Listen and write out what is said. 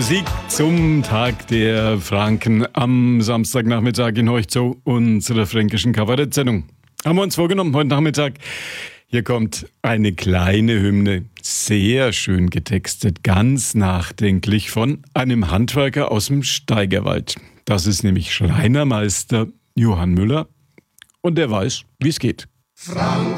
Musik zum Tag der Franken am Samstagnachmittag in Heuchzow, unserer fränkischen Kabarettsendung. Haben wir uns vorgenommen heute Nachmittag. Hier kommt eine kleine Hymne, sehr schön getextet, ganz nachdenklich von einem Handwerker aus dem Steigerwald. Das ist nämlich Schreinermeister Johann Müller und der weiß, wie es geht.